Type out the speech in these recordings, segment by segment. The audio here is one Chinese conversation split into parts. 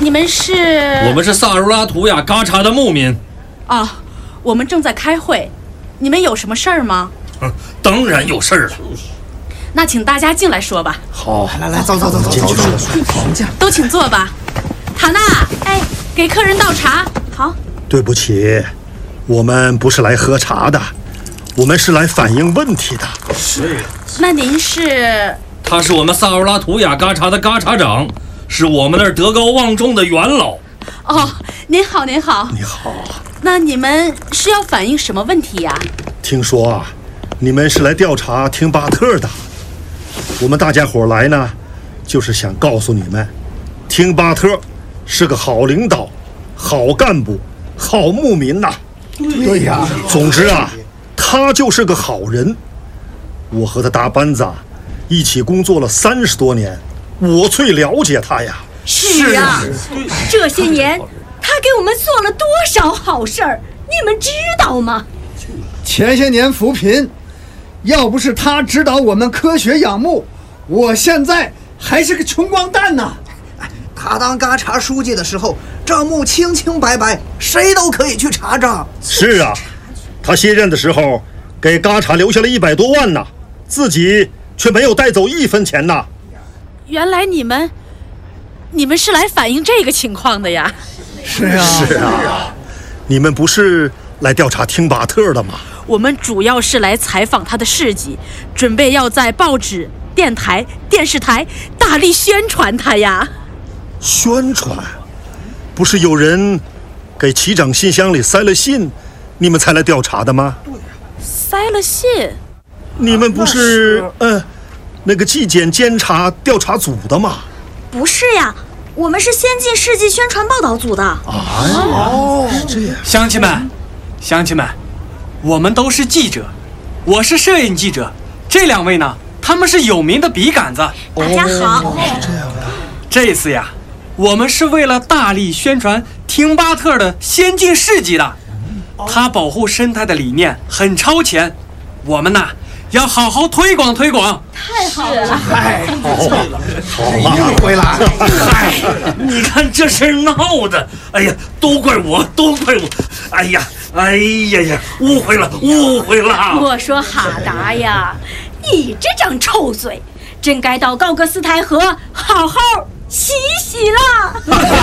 你们是？ 我们是萨如拉图雅嘎查的牧民。 哦，我们正在开会，你们有什么事儿吗？ 当然有事儿了。 那请大家进来说吧。 好， 来，走， 进去说。 都请坐吧。塔娜，给客人倒茶。好。 对不起，我们不是来喝茶的，我们是来反映问题的。 是。 那您是？ 他是我们萨如拉图雅嘎查的嘎查长，是我们那儿德高望重的元老。 哦，您好。 你好。 那你们是要反映什么问题呀？ 听说啊，你们是来调查廷巴特的。我们大家伙来呢，就是想告诉你们，廷巴特是个好领导、好干部、好牧民呐。 对呀。 总之啊，他就是个好人。我和他搭班子一起工作了30多年，我最了解他呀。 是啊，这些年他给我们做了多少好事儿，你们知道吗？ 前些年扶贫，要不是他指导我们科学养牧，我现在还是个穷光蛋呢。 他当嘎查书记的时候，账目清清白白，谁都可以去查账。 是啊，他卸任的时候给嘎查留下了100多万呢，自己却没有带走1分钱呢。 原来你们是来反映这个情况的呀？ 是啊， 你们不是来调查廷巴特的吗？ 我们主要是来采访他的事迹，准备要在报纸、电台、电视台大力宣传他呀。 宣传？不是有人给旗长信箱里塞了信，你们才来调查的吗？ 塞了信？ 你们不是那个纪检监察调查组的吗？ 不是呀，我们是先进事迹宣传报道组的。 是这样。 乡亲们，我们都是记者，我是摄影记者，这2位呢，他们是有名的笔杆子。 大家好。 是这样的。 这次呀，我们是为了大力宣传廷巴特的先进事迹的，他保护生态的理念很超前，我们呐要好好推广。 太好了， 好一回来。 你看这事儿闹的，哎呀，都怪我，哎呀，误会了。 我说哈达呀，你这张臭嘴，真该到高格斯台河好好洗洗了。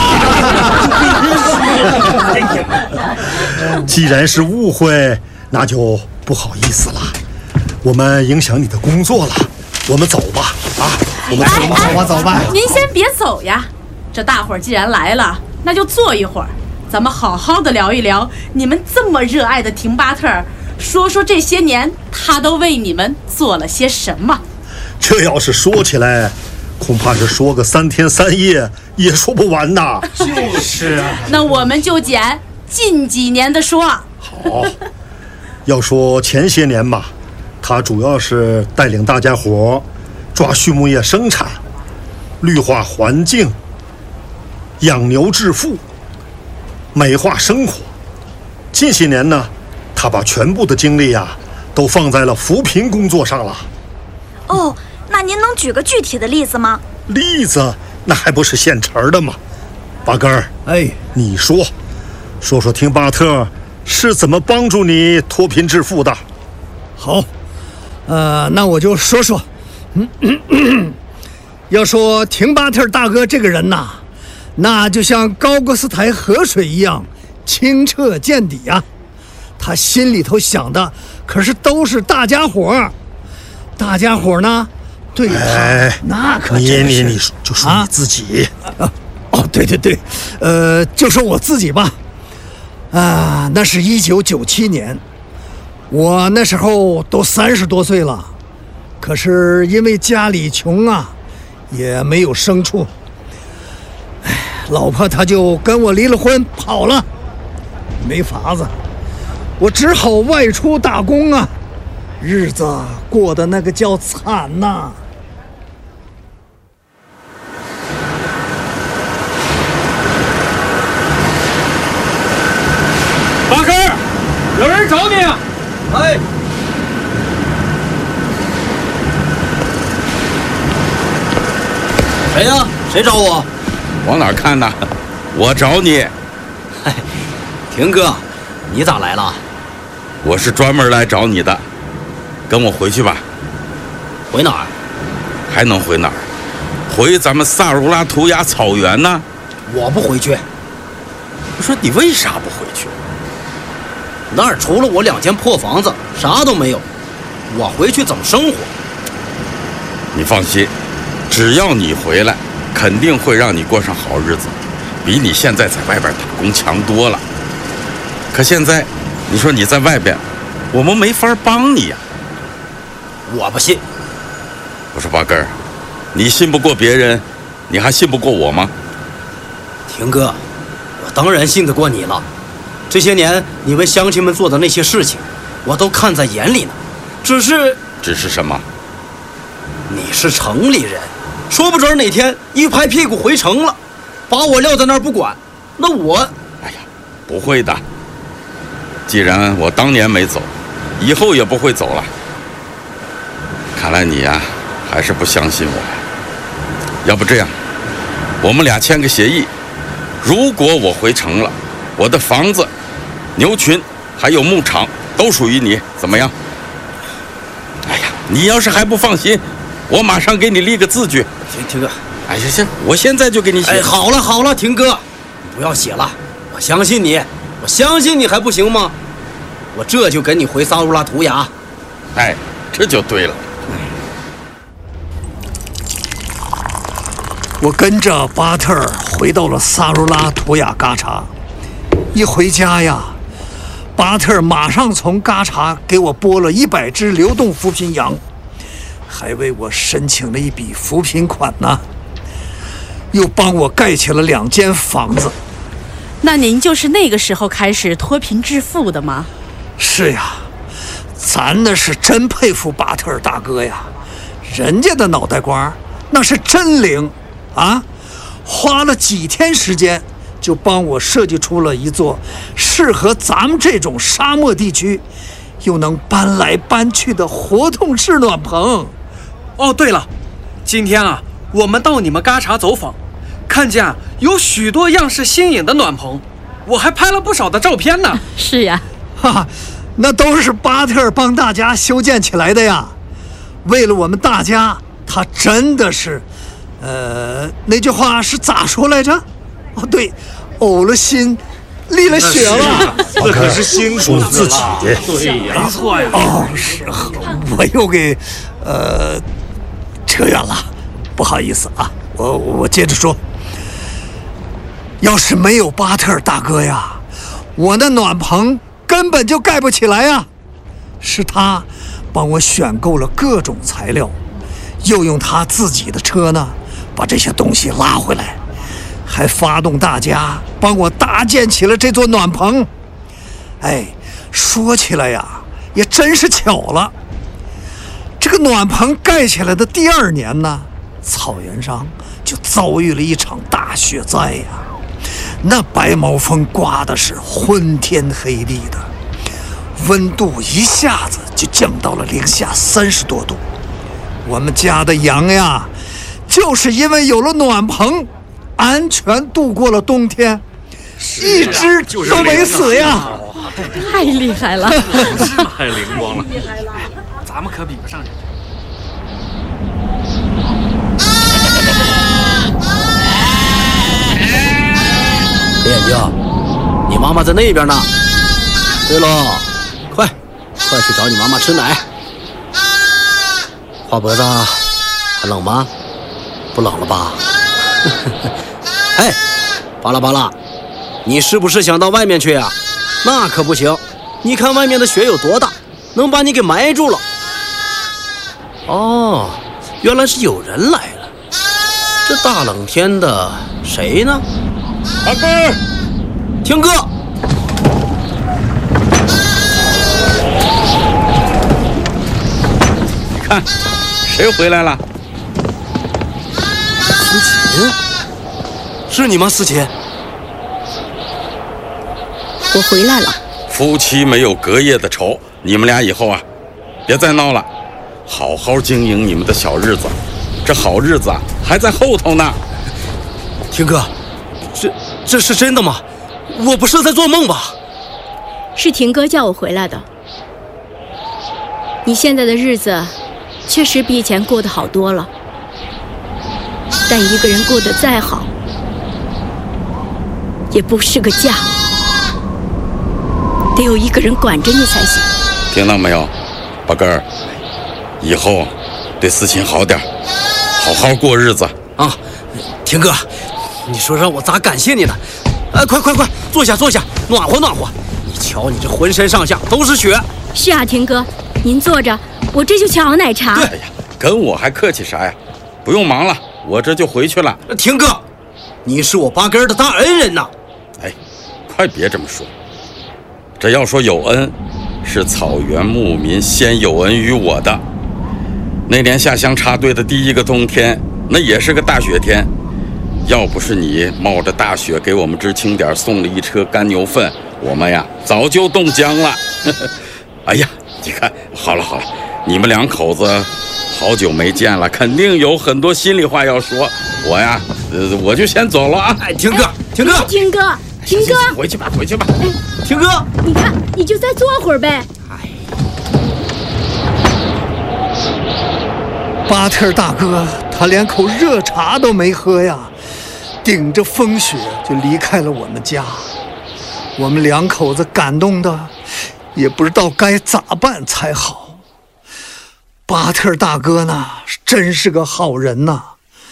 既然是误会，那就不好意思了，我们影响你的工作了，我们走吧。我们走吧。 您先别走呀，这大伙儿既然来了，那就坐一会儿，咱们好好的聊一聊你们这么热爱的廷巴特，说说这些年他都为你们做了些什么。 这要是说起来，恐怕是说个3天3夜也说不完呐。 就是啊。 那我们就捡近几年的说。 好，要说前些年嘛，他主要是带领大家伙抓畜牧业生产，绿化环境，养牛致富，美化生活。近些年呢，他把全部的精力都放在了扶贫工作上了。 哦，那您能举个具体的例子吗？ 例子那还不是现成的吗？八根儿，你说廷巴特是怎么帮助你脱贫致富的？ 好，那我就说说。要说廷巴特大哥这个人呐，那就像高格斯台河水一样清澈见底啊。他心里头想的可是都是大家伙呢对他那可真是你就说你自己。 对，就说我自己吧。那是1997年，我那时候都30多岁了，可是因为家里穷也没有牲畜，老婆她就跟我离了婚跑了，没法子，我只好外出打工日子过得那个叫惨呐。 八哥，有人找你啊！ 谁呀？谁找我？ 往哪儿看呢？ 我找你。 霆哥，你咋来了？ 我是专门来找你的，跟我回去吧。 回哪儿？ 还能回哪儿？回咱们萨如拉图雅草原呢。 我不回去。 我说你为啥不回去？ 那儿除了我2间破房子，啥都没有。我回去怎么生活？ 你放心，只要你回来，肯定会让你过上好日子，比你现在在外边打工强多了。可现在，你说你在外边，我们没法帮你呀。 我不信。 我说八根儿，你信不过别人，你还信不过我吗？ 霆哥，我当然信得过你了。这些年你为乡亲们做的那些事情，我都看在眼里呢。只是什么？你是城里人，说不准哪天一拍屁股回城了，把我撂在那儿不管，那我…… 哎呀，不会的。既然我当年没走，以后也不会走了。看来你呀，还是不相信我呀。要不这样，我们俩签个协议，如果我回城了，我的房子、牛群还有牧场都属于你，怎么样？哎呀，你要是还不放心，我马上给你立个字据。 霆哥， 哎，行，我现在就给你写。 哎，好了，霆哥，你不要写了，我相信你，我相信你还不行吗？我这就跟你回萨如拉图雅。 哎，这就对了。 我跟着巴特尔回到了萨如拉图雅嘎查，一回家呀，巴特尔马上从嘎查给我拨了100只流动扶贫羊，还为我申请了一笔扶贫款呢，又帮我盖起了2间房子。 那您就是那个时候开始脱贫致富的吗？ 是呀，咱那是真佩服巴特尔大哥呀，人家的脑袋瓜那是真灵啊，花了几天时间就帮我设计出了一座适合咱们这种沙漠地区又能搬来搬去的活动式暖棚。 哦，对了，今天啊，我们到你们嘎查走访，看见有许多样式新颖的暖棚，我还拍了不少的照片呢。 是呀， 哈，那都是巴特尔帮大家修建起来的呀。为了我们大家，他真的是，那句话是咋说来着？哦，对，呕了心，沥了血了。 那可是辛苦自己的。 对呀，没错呀。 哦，是，我又给扯远了，不好意思啊。我接着说，要是没有巴特尔大哥呀，我那暖棚根本就盖不起来呀。是他帮我选购了各种材料，又用他自己的车呢把这些东西拉回来，还发动大家帮我搭建起了这座暖棚。哎，说起来呀，也真是巧了。这个暖棚盖起来的第2年呢，草原上就遭遇了一场大雪灾呀。那白毛风刮的是昏天黑地的，温度一下子就降到了-30多度。我们家的羊呀，就是因为有了暖棚，安全度过了冬天，一只都没死呀。 太厉害了， 太灵光了， 咱们可比不上人。 黑眼睛，你妈妈在那边呢。对喽，快去找你妈妈吃奶。花脖子，还冷吗？不冷了吧？嘿，巴拉巴拉，你是不是想到外面去呀？那可不行，你看外面的雪有多大，能把你给埋住了。哦，原来是有人来了。这大冷天的，谁呢？ 阿根儿， 听哥， 你看，谁回来了？ 思琴，是你吗？思琴， 我回来了。 夫妻没有隔夜的仇，你们俩以后啊，别再闹了，好好经营你们的小日子，这好日子啊还在后头呢。 听哥， 这是真的吗？我不是在做梦吧？ 是廷哥叫我回来的。你现在的日子确实比以前过得好多了，但一个人过得再好，也不是个家，得有一个人管着你才行。 听到没有，宝根儿，以后对思琴好点，好好过日子啊。廷哥，你说让我咋感谢你呢？快，坐下，暖和暖和。你瞧你这浑身上下都是血。 是啊，廷哥，您坐着，我这就去熬奶茶。 对呀，跟我还客气啥呀？不用忙了，我这就回去了。 廷哥，你是我八根的大恩人呐。 哎，快别这么说。这要说有恩，是草原牧民先有恩于我的。那年下乡插队的第一个冬天，那也是个大雪天。要不是你冒着大雪给我们知青点送了一车干牛粪，我们呀早就冻僵了。哎呀，你看，好了，你们两口子好久没见了，肯定有很多心里话要说。我呀，我就先走了啊。 哎，廷哥， 回去吧。 廷哥， 你看，你就再坐会儿呗。 巴特大哥他连口热茶都没喝呀，顶着风雪就离开了我们家。我们两口子感动的也不知道该咋办才好。巴特大哥呢，真是个好人呐，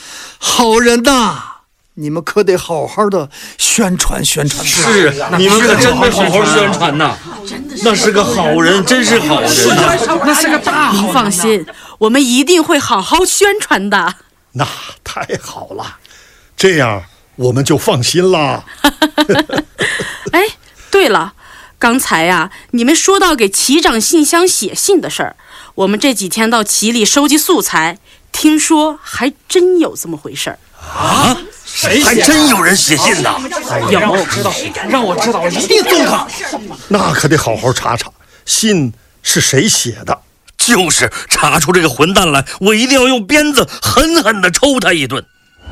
你们可得好好的宣传。 是，你们可真得好好宣传呐。那是个好人，真是好人呐。 那是个大好人。放心，我们一定会好好宣传的。 那太好了，这样我们就放心了。 哎，对了，刚才呀，你们说到给齐长信箱写信的事儿，我们这几天到齐里收集素材，听说还真有这么回事儿。 啊？谁还真有人写信的？ 有，让我知道，我一定揍他。 那可得好好查查，信是谁写的。 就是查出这个混蛋来，我一定要用鞭子狠狠地抽他一顿。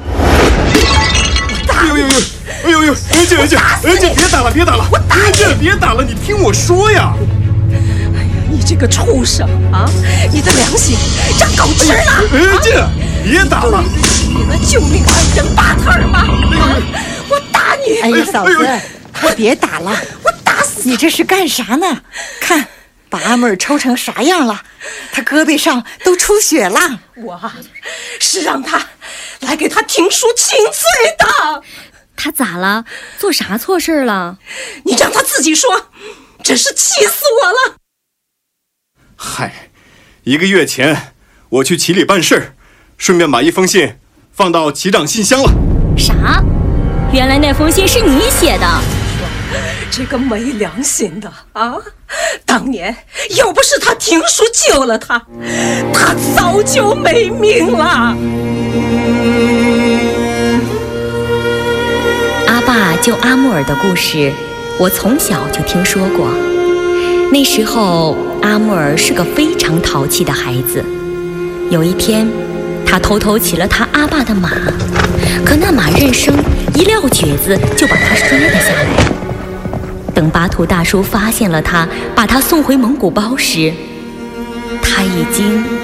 哎呦，姐，别打了！我打你！别打了，你听我说呀！ 哎呀，你这个畜生啊！你的良心让狗吃了！ 姐，别打了！ 你的救命恩人巴特尔吗？我打你！ 哎呀，嫂子，快别打了！ 我打死你！这是干啥呢？看，把阿木尔抽成啥样了？他胳膊上都出血了。 我是让他来给他听书请罪的。 他咋了？做啥错事了？ 你让他自己说，真是气死我了！ 嗨，1个月前我去齐里办事，顺便把一封信放到齐长信箱了。 啥？原来那封信是你写的？ 这个没良心的啊！当年要不是他听书救了他，他早就没命了。 阿爸救阿木尔的故事，我从小就听说过。那时候阿木尔是个非常淘气的孩子。有一天，他偷偷骑了他阿爸的马，可那马认生，一撂蹶子就把他摔了下来。等巴图大叔发现了他，把他送回蒙古包时，他已经